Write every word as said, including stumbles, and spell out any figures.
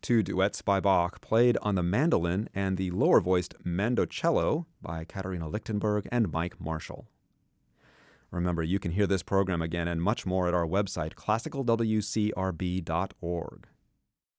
two duets by Bach played on the mandolin and the lower-voiced mandocello by Katharina Lichtenberg and Mike Marshall. Remember, you can hear this program again and much more at our website, classical w c r b dot org.